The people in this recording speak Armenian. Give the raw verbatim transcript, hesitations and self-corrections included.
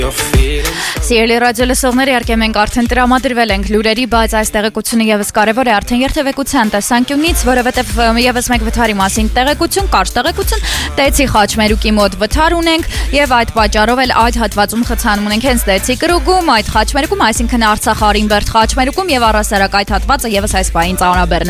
Սիրելի ռադիո լսողներ, իհարկե մենք արդեն տրամադրվել ենք լուրերի, բայց այս տեղեկությունը եւս կարևոր է արդեն երթևեկության տեսանկյունից, որովհետեւ եւս մեկ վթարի մասին տեղեկություն, կարճ տեղեկություն, Տեցի խաչմերուկի մոտ վթար ունենք եւ այդ պատճառով էլ այդ հատվածում խցանում ունենք հենց Տեցի կրուգում, այդ խաչմերուկում, այսինքն Արցախ Արինբերդ խաչմերուկում եւ առասարակ այդ հատվածը եւս այս պահին ծանրաբեռն